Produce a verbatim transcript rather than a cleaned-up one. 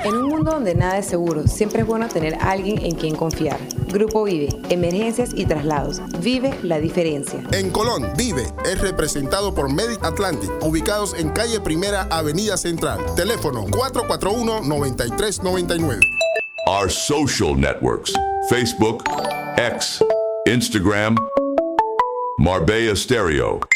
En un mundo donde nada es seguro, siempre es bueno tener a alguien en quien confiar. Grupo Vive, emergencias y traslados. Vive la diferencia. En Colón, Vive es representado por Medic Atlantic, ubicados en calle Primera, Avenida Central. Teléfono cuatro cuatro uno, nueve tres nueve nueve. Our social networks: Facebook, X, Instagram, Marbella Stereo.